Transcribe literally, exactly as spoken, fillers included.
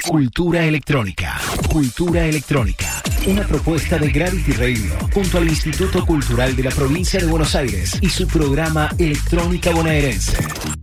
Cultura Electrónica. Cultura Electrónica. Una propuesta de Gravity Radio junto al Instituto Cultural de la Provincia de Buenos Aires y su programa Electrónica Bonaerense.